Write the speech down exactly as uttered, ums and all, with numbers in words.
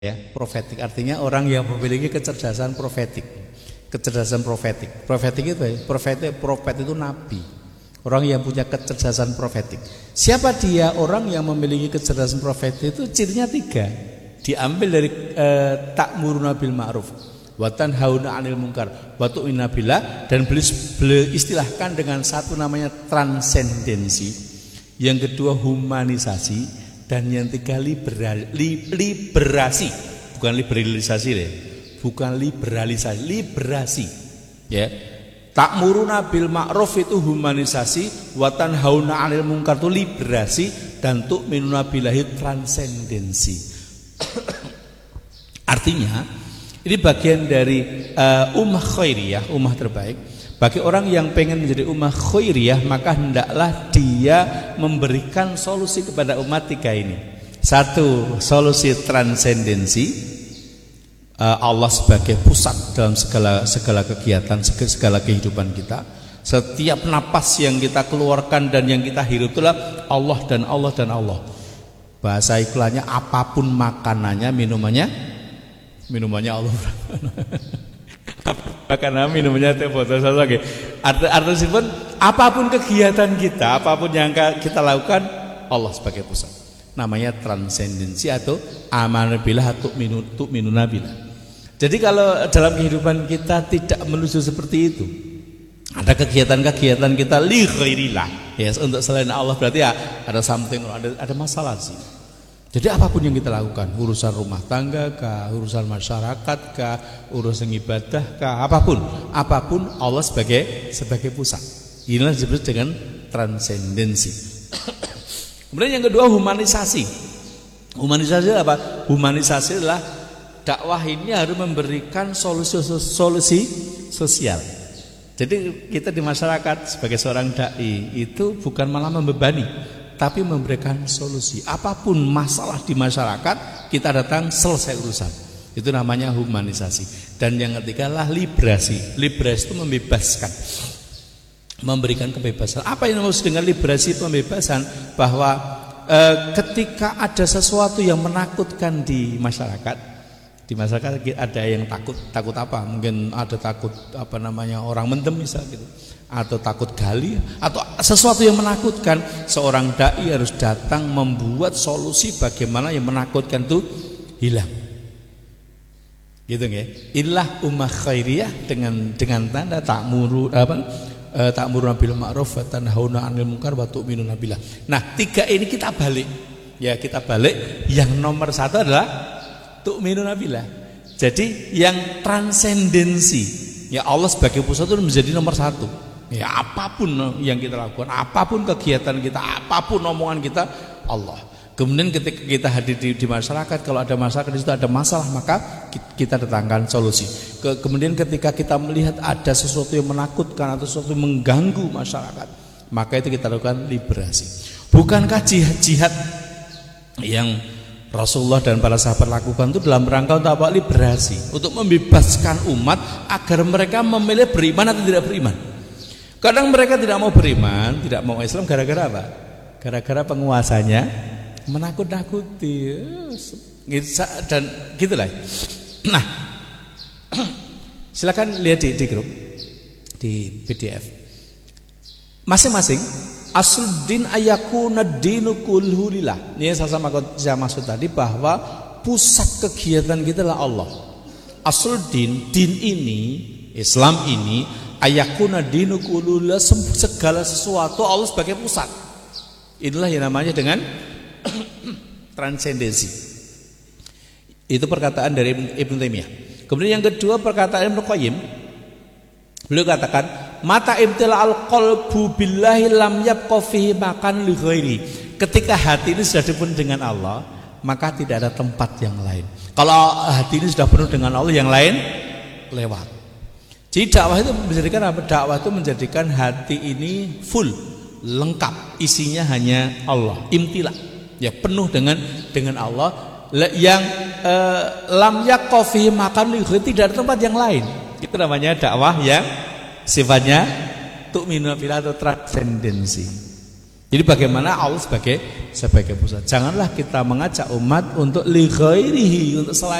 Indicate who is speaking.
Speaker 1: ya, profetik artinya orang yang memiliki kecerdasan profetik. Kecerdasan profetik. Profetik itu ya, profetik, profet itu nabi. Orang yang punya kecerdasan profetik. Siapa dia orang yang memiliki kecerdasan profetik itu cirinya tiga. Diambil dari eh, ta'muruna bil ma'ruf wa tanhauna 'anil munkar wa tu'minuna billah, dan beliau, beliau istilahkan dengan satu namanya transendensi, yang kedua humanisasi, dan yang tiga liberal, li, liberasi, bukan liberalisasi deh, bukan liberalisasi, liberasi, ya. Ta'muruna bil ma'ruf itu humanisasi, wa tanhauna 'anil munkar itu liberasi, dan tu'minuna billahi transendensi. Artinya ini bagian dari uh, ummah khairiyah, ummah terbaik. Bagi orang yang pengen menjadi ummah khairiyah, maka hendaklah dia memberikan solusi kepada umat tiga ini. Satu, solusi transendensi, uh, Allah sebagai pusat dalam segala segala kegiatan, segala kehidupan kita. Setiap napas yang kita keluarkan dan yang kita hirup itulah Allah dan Allah dan Allah. Bahasa iklannya apapun makanannya, minumannya, minumannya Allah. Makanan, minumannya teh botol lagi. Artinya pun apapun kegiatan kita, apapun yang kita lakukan, Allah sebagai pusat. Namanya transendensi atau amanah billah atau tu'minuna billah. Jadi kalau dalam kehidupan kita tidak menuju seperti itu, ada kegiatan-kegiatan kita li ghairillah, ya, untuk selain Allah, berarti ya ada something, ada ada masalah sih. Jadi apapun yang kita lakukan, urusan rumah tangga kah, urusan masyarakat kah, urusan ibadah kah, apapun, apapun Allah sebagai sebagai pusat. Inilah disebut dengan transendensi. Kemudian yang kedua humanisasi. Humanisasi apa? Humanisasi adalah dakwah ini harus memberikan solusi solusi sosial. Jadi kita di masyarakat sebagai seorang dai itu bukan malah membebani, tapi memberikan solusi. Apapun masalah di masyarakat, kita datang selesai urusan. Itu namanya humanisasi. Dan yang ketiga adalah liberasi. Liberasi itu membebaskan, memberikan kebebasan. Apa yang maksud dengan liberasi pembebasan? Bahwa e, ketika ada sesuatu yang menakutkan di masyarakat, di masyarakat ada yang takut, takut apa? Mungkin ada takut apa namanya orang mendem misal gitu, atau takut gali, atau sesuatu yang menakutkan. Seorang dai harus datang membuat solusi bagaimana yang menakutkan itu hilang. Gitu ya. Inilah ummah khairiyah dengan dengan tanda ta'muru apa? E, ta'muruna bil ma'ruf wa tanhauna 'anil munkar wa tu'minuna billah. Nah, tiga ini kita balik. Ya, kita balik. Yang nomor satu adalah tu'minuna billah. Jadi yang transendensi, ya Allah sebagai pusat itu menjadi nomor satu. Ya, apapun yang kita lakukan, apapun kegiatan kita, apapun omongan kita, Allah. Kemudian ketika kita hadir di, di masyarakat, kalau ada masyarakat di situ ada masalah, maka kita datangkan solusi. Ke, kemudian ketika kita melihat ada sesuatu yang menakutkan atau sesuatu yang mengganggu masyarakat, maka itu kita lakukan liberasi. Bukankah jihad-jihad yang Rasulullah dan para sahabat lakukan itu dalam rangka untuk apa? Liberasi, untuk membebaskan umat agar mereka memilih beriman atau tidak beriman. Kadang mereka tidak mau beriman, tidak mau Islam gara-gara apa? Gara-gara penguasanya menakut-nakuti dan gitulah. Nah, silakan lihat di, di grup, di P D F. Masing-masing asluddin ayakuna dinu kulhu lillah. Ini saya sama saya maksud tadi bahwa pusat kegiatan kita adalah Allah. Asluddin, din ini, Islam ini, ayakuna dinu kulhu lillah, segala sesuatu Allah sebagai pusat. Inilah yang namanya dengan transendensi. Itu perkataan dari Ibnu Taimiyah. Kemudian yang kedua perkataan Ibnu Qayyim. Beliau katakan, mata ibtila'al qalbu billahi lam yabqa fihi makan li ghairi. Ketika hati ini sudah dipenuhi dengan Allah, maka tidak ada tempat yang lain. Kalau hati ini sudah penuh dengan Allah, yang lain lewat. Jadi dakwah itu menjadikan apa? Dakwah itu menjadikan hati ini full, lengkap, isinya hanya Allah, imtila, ya, penuh dengan dengan Allah, yang eh, lam yabqa fihi makan li ghairi, tidak ada tempat yang lain. Itu namanya dakwah yang sifatnya tu'minu billah atau transendensi. Jadi bagaimana Allah sebagai sebagai pusat. Janganlah kita mengajak umat untuk li ghairihi, untuk selain